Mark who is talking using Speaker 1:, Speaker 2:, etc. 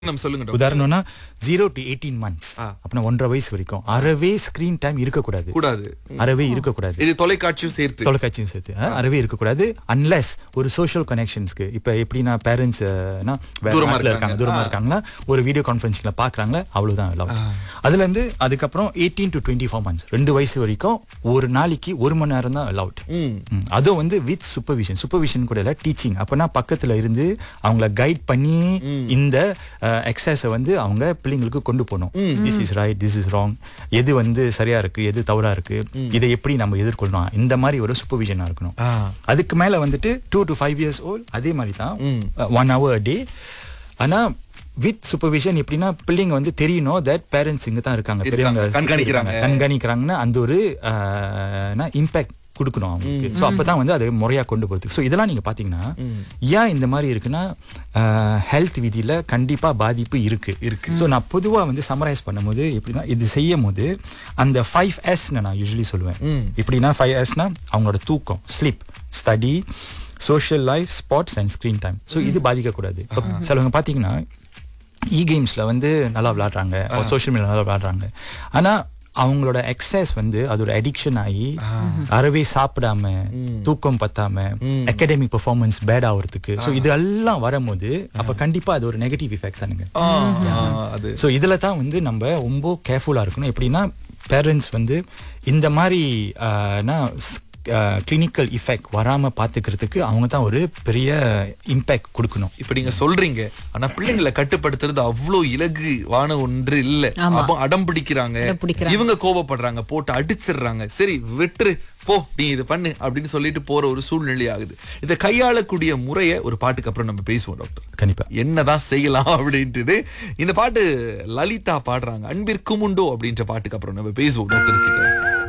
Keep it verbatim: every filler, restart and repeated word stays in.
Speaker 1: நம்ம சொல்லுங்க doctor.
Speaker 2: உதாரணம்னா zero to eighteen months
Speaker 1: ஆ.
Speaker 2: அப்படின்னா ஒன்றரை வயசு வரைக்கும் அறவே ஸ்கிரீன் டைம் இருக்கக்கூடாது.
Speaker 1: கூடாது.
Speaker 2: அறவே இருக்கக்கூடாது.
Speaker 1: இது தொலைக்காட்சியும் சேர்த்து.
Speaker 2: தொலைக்காட்சியும் சேர்த்து ஆ, அறவே இருக்கக்கூடாது. அன்லெஸ் ஒரு சோஷியல் கனெக்ஷன்ஸ்க்கு இப்ப எப்படின்னா பேரண்ட்ஸ்
Speaker 1: தூரமா
Speaker 2: இருக்காங்க
Speaker 1: இருக்காங்க.
Speaker 2: தூரமா
Speaker 1: ஆ.
Speaker 2: இருக்காங்கன்னா ஒரு வீடியோ கான்ஃபரன்சிங்ல பாக்குறாங்களா அவ்வளவுதான் allowed. அதுல இருந்து அதுக்கப்புறம் eighteen to twenty four months ரெண்டு வயசு வரைக்கும் ஒரு நாளைக்கு ஒரு மணி நேரம் தான் அலவுட்.
Speaker 1: ம்.
Speaker 2: அதுவும் வந்து வித் சூப்பர்விஷன். சூப்பர்விஷன் கூட இல்ல, டீச்சிங். அப்பனா பக்கத்துல இருந்து அவங்கள கைட் பண்ணி இந்த எக்ஸசைஸை வந்து அவங்க பிள்ளைங்களுக்கு கொண்டு போகணும். This is right, this is wrong, எது வந்து சரியா இருக்கு, எது தவறா இருக்கு, இதை எப்படி நம்ம எதிர்கொள்ளணும், இந்த மாதிரி ஒரு சூப்பர்விஷனா இருக்கணும்.
Speaker 1: ஆ.
Speaker 2: அதுக்கு மேல வந்துட்டு two to five years old அதே மாதிரி தான் ஒன் ஹவர் டே. ஆனா வித் சூப்பர்விஷன் எப்படின்னா பிள்ளைங்க வந்து தெரியணும் தட் பேரண்ட்ஸ் இங்க தான் இருக்காங்க, பெரியவங்க
Speaker 1: கண்காணிக்கிறாங்க.
Speaker 2: கண்காணிக்கிறாங்கன்னா அந்த ஒரு இம்பாக்ட் கொடுக்கணும் அவங்களுக்கு. ஸோ அப்பதான் வந்து அதை முறையா கொண்டு போறதுக்கு. ஸோ இதெல்லாம் நீங்க பாத்தீங்கன்னா ஏன் இந்த மாதிரி இருக்குன்னா ஹெல்த் விதியில கண்டிப்பா பாதிப்பு இருக்கு இருக்கு ஸோ நான் பொதுவா வந்து சம்மரைஸ் பண்ணும்போது எப்படின்னா இது செய்யும் போது அந்த ஃபைவ் எஸ் நான் யூஸ்வலி சொல்லுவேன். எப்படின்னா ஃபைவ் எஸ்னா அவங்களோட தூக்கம், sleep, study, social life, sports and screen time. So இது பாதிக்கக்கூடாது. சிலவங்க பாத்தீங்கன்னா இ கேம்ஸ்ல வந்து நல்லா விளையாடுறாங்க, சோஷியல் மீடியா நல்லா விளையாடுறாங்க. ஆனா அவங்களோட எக்ஸசைஸ் வந்து அது ஒரு அடிக்ஷன் ஆகி அறவே சாப்பிடாம, தூக்கம் பத்தாம, அகாடமிக் பெர்ஃபார்மன்ஸ் பேட் ஆகுறதுக்கு. ஸோ இது எல்லாம் வரும்போது அப்ப கண்டிப்பா அது ஒரு நெகட்டிவ் எஃபெக்ட் தானுங்க.
Speaker 1: அது
Speaker 2: ஸோ இதுல தான் வந்து நம்ம ரொம்ப கேர்ஃபுல்லா இருக்கணும். எப்படின்னா பேரண்ட்ஸ் வந்து இந்த மாதிரி கிளினிக்கல் இஃபெக்ட் வராம பாத்துக்கிறதுக்கு அவங்க தான் ஒரு பெரிய இம்பாக்ட் கொடுக்கணும்.
Speaker 1: இப்ப நீங்க சொல்றீங்க, ஆனா பிள்ளைங்களை கட்டுப்படுத்துறது அவ்வளவு இலகுவான ஒன்று இல்ல. அப்போ அடம் பிடிக்கிறாங்க, இவங்க கோபப்படுறாங்க, போட்டு அடிச்சிடுறாங்க. சரி விட்டுரு போ, நீ இது பண்ணு அப்படின்னு சொல்லிட்டு போற ஒரு சூழ்நிலை ஆகுது. இதை கையாளக்கூடிய முறையை ஒரு பாட்டுக்கு அப்புறம் நம்ம பேசுவோம் டாக்டர்.
Speaker 2: கண்டிப்பா
Speaker 1: என்னதான் செய்யலாம் அப்படின்ட்டு. இந்த பாட்டு லலிதா பாடுறாங்க, அன்பிற்கும் உண்டோ அப்படின்ற பாட்டுக்கு அப்புறம் நம்ம பேசுவோம் டாக்டர் கிட்ட.